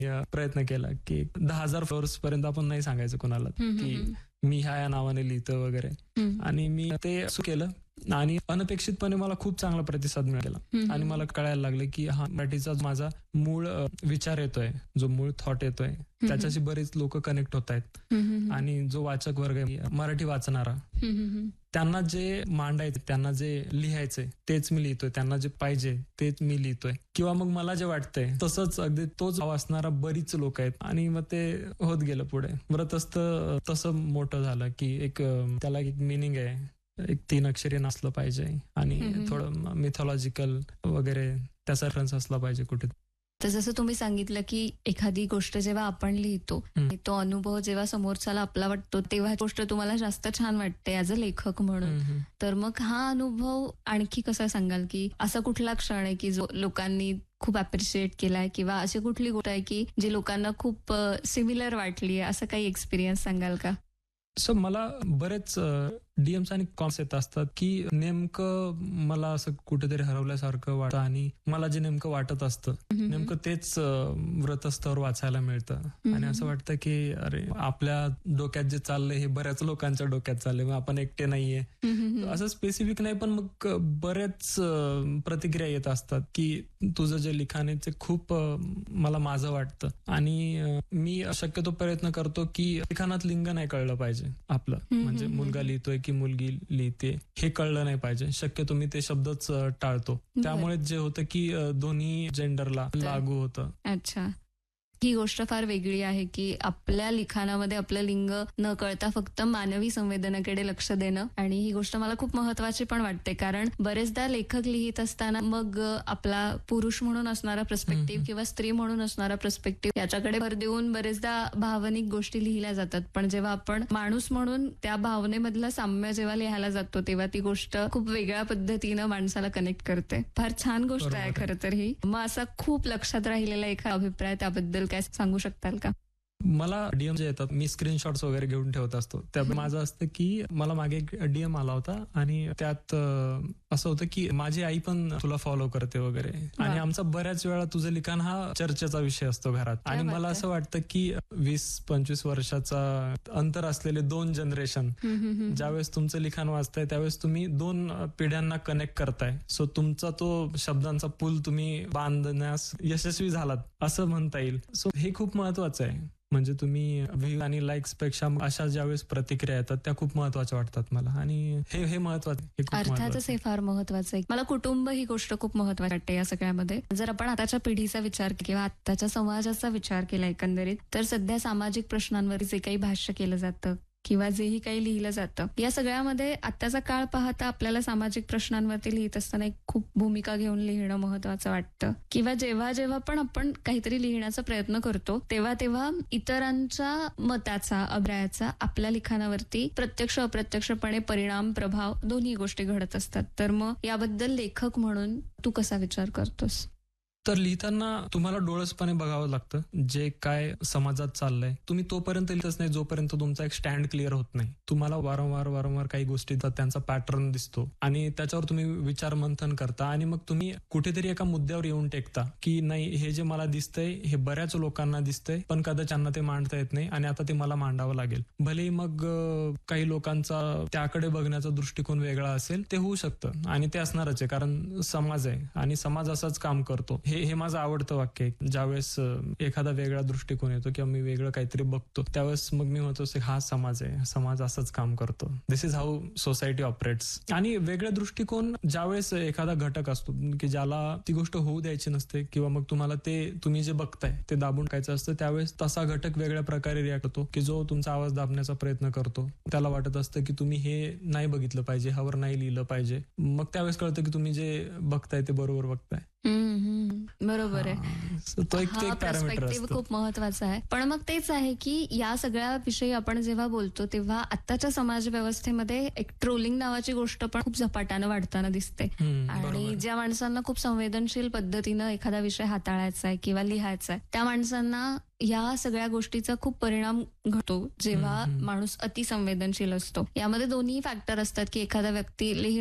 प्रयत्न केला की 10,000 फ्लोअर्स पर्यंत आपण नाही सांगायचं कोणाला की मी ह्या नावाने लिहितो वगैरे. आणि मी ते सुरू केलं आणि अनपेक्षितपणे मला खूप चांगला प्रतिसाद मिळाला आणि मला कळायला लागले की हा मराठीचा माझा मूळ विचार येतोय, जो मूळ थॉट येतोय त्याच्याशी बरेच लोक कनेक्ट होत आहेत. आणि जो वाचक वर्ग आहे मराठी वाचणारा, त्यांना जे मांडायचे, त्यांना जे लिहायचंय तेच मी लिहितोय, त्यांना जे पाहिजे तेच मी लिहितोय, किंवा मग मला जे वाटतंय तसंच अगदी तोच भाव असणारा बरीच लोक आहेत. आणि मग ते होत गेलं पुढे. व्रतस्थ तसं मोठं झालं की एक त्याला एक मिनिंग आहे, एक 3 अक्षरी नसलं पाहिजे आणि थोडं मिथॉलॉजिकल वगैरे त्याचा रेफरन्स असला पाहिजे कुठे. तर जसं तुम्ही सांगितलं की एखादी गोष्ट जेव्हा आपण लिहितो, तो अनुभव जेव्हा समोरच्याला आपला वाटतो तेव्हा गोष्ट तुम्हाला जास्त छान वाटते ऍज अ लेखक म्हणून. तर मग हा अनुभव आणखी कसा सांगाल की असा कुठला क्षण आहे की जो लोकांनी खूप अप्रिशिएट केलाय, किंवा अशी कुठली गोष्ट आहे की जी लोकांना खूप सिमिलर वाटली आहे, असं काही एक्सपिरियन्स सांगाल का? सो मला बरेच डीएम्स आणि कॉल्स येत असतात की नेमकं मला असं कुठेतरी हरवल्यासारखं वाटतं आणि मला जे नेमकं वाटत असतं नेमकं तेच व्रतस्थावर वाचायला मिळतं. आणि असं वाटतं की अरे आपल्या डोक्यात जे चाललंय हे बऱ्याच लोकांच्या डोक्यात चाललंय, मग आपण एकटे नाहीये. असं स्पेसिफिक नाही, पण मग बरेच प्रतिक्रिया येत असतात की तुझं जे लिखाण आहे ते खूप मला माझं वाटतं. आणि मी शक्यतो प्रयत्न करतो की लिखाणात लिंग नाही कळलं पाहिजे आपलं, म्हणजे मुलगा लिहितोय की मुलगी लिहिते हे कळलं नाही पाहिजे. शक्यतो मी ते शब्दच टाळतो. त्यामुळे जे होतं की दोन्ही जेंडरला लागू होतं. अच्छा, ही गोष्ट फार वेगळी आहे की आपल्या लिखाणामध्ये आपलं लिंग न कळता फक्त मानवी संवेदनेकडे लक्ष देणं. आणि ही गोष्ट मला खूप महत्वाची पण वाटते, कारण बरेचदा लेखक लिहित असताना मग आपला पुरुष म्हणून असणारा पर्स्पेक्टिव्ह किंवा स्त्री म्हणून असणारा पर्स्पेक्टिव्ह याच्याकडे भर देऊन बरेचदा भावनिक गोष्टी लिहिल्या जातात. पण जेव्हा आपण माणूस म्हणून त्या भावनेमधलं साम्य जेव्हा लिहायला जातो तेव्हा ती गोष्ट खूप वेगळ्या पद्धतीनं माणसाला कनेक्ट करते. फार छान गोष्ट आहे खरं तर ही. मग असा खूप लक्षात राहिलेला एखादा अभिप्राय त्याबद्दल काय सांगू शकाल का? मला डीएम जे येतात मी स्क्रीनशॉट्स वगैरे घेऊन ठेवत असतो. त्या माझं असतं की मला मागे एक डीएम आला होता आणि त्यात असं होतं की माझी आई पण तुला फॉलो करते वगैरे, आणि आमचा बऱ्याच वेळा तुझं लिखाण हा चर्चेचा विषय असतो घरात. आणि मला असं वाटतं की 20-25 वर्षाचा अंतर असलेले 2 जनरेशन ज्यावेळेस तुमचं लिखाण वाचताय त्यावेळेस तुम्ही 2 पिढ्यांना कनेक्ट करताय. सो तुमचा तो शब्दांचा पूल तुम्ही बांधण्यास यशस्वी झालात असं म्हणता येईल. सो हे खूप महत्वाचं आहे. म्हणजे तुम्ही व्ह्यू आणि लाईक्स पेक्षा अशा ज्यावेळेस प्रतिक्रिया येतात त्या खूप महत्वाच्या वाटतात मला. आणि हे महत्वाचं, हे खूप अर्थातच हे फार महत्वाचं आहे. मला कुटुंब ही गोष्ट खूप महत्वाची वाटते या सगळ्यामध्ये. जर आपण आताच्या पिढीचा विचार किंवा आताच्या समाजाचा विचार केला एकंदरीत, तर सध्या सामाजिक प्रश्नांवर जे काही भाष्य केलं जातं किंवा जेही काही लिहिलं जातं या सगळ्यामध्ये आत्ताचा काळ पाहता आपल्याला सामाजिक प्रश्नांवरती लिहित असताना एक खूप भूमिका घेऊन लिहिणं महत्वाचं वाटतं. किंवा जेव्हा जेव्हा पण आपण काहीतरी लिहिण्याचा प्रयत्न करतो तेव्हा इतरांच्या मताचा, अभिप्रायाचा आपल्या लिखाणावरती प्रत्यक्ष अप्रत्यक्षपणे परिणाम, प्रभाव दोन्ही गोष्टी घडत असतात. तर मग याबद्दल लेखक म्हणून तू कसा विचार करतोस? तर लिहिताना तुम्हाला डोळसपणे बघावं लागतं जे काय समाजात चाललंय. तुम्ही तोपर्यंत लिहितच नाही जोपर्यंत तुमचा एक स्टँड क्लिअर होत नाही. तुम्हाला वारंवार काही गोष्टी त्यांचा पॅटर्न दिसतो आणि त्याच्यावर तुम्ही विचार मंथन करता आणि मग तुम्ही कुठेतरी एका मुद्द्यावर येऊन टेकता की नाही, हे जे मला दिसतंय हे बऱ्याच लोकांना दिसतंय, पण कदाचित ते मांडता येत नाही आणि आता ते मला मांडावं लागेल. भले मग काही लोकांचा त्याकडे बघण्याचा दृष्टिकोन वेगळा असेल, ते होऊ शकतं आणि ते असणारच आहे, कारण समाज आहे आणि समाज असाच काम करतो. हे माझं आवडतं वाक्य आहे. ज्यावेळेस एखादा वेगळा दृष्टिकोन येतो किंवा मी वेगळं काहीतरी बघतो त्यावेळेस मग मी म्हणतो हा समाज आहे, समाज असंच काम करतो. दिस इज हाऊ सोसायटी ऑपरेट्स. आणि वेगळा दृष्टिकोन ज्यावेळेस एखादा घटक असतो की ज्याला ती गोष्ट होऊ द्यायची नसते किंवा मग तुम्हाला ते तुम्ही जे बघताय ते दाबून टाकायचं असतं, त्यावेळेस तसा घटक वेगळ्या प्रकारे रिॲक्ट होतो की जो तुमचा आवाज दाबण्याचा प्रयत्न करतो. त्याला वाटत असतं की तुम्ही हे नाही बघितलं पाहिजे, ह्यावर नाही लिहिलं पाहिजे. मग त्यावेळेस कळतं की तुम्ही जे बघताय ते बरोबर बघताय. बरोबर आहे. तो एक पर्स्पेक्टिव्ह खूप महत्वाचा आहे. पण मग तेच आहे की या सगळ्या विषयी आपण जेव्हा बोलतो तेव्हा आत्ताच्या समाज व्यवस्थेमध्ये एक ट्रोलिंग नावाची गोष्ट पण खूप झपाट्यानं वाढताना दिसते. आणि ज्या माणसांना खूप संवेदनशील पद्धतीनं एखादा विषय हाताळायचा आहे किंवा लिहायचा आहे त्या माणसांना या सगळ्या गोष्टीचा खूप परिणाम घडतो जेव्हा माणूस अतिसंवेदनशील असतो. यामध्ये दोन्ही फॅक्टर असतात की एखादा व्यक्ती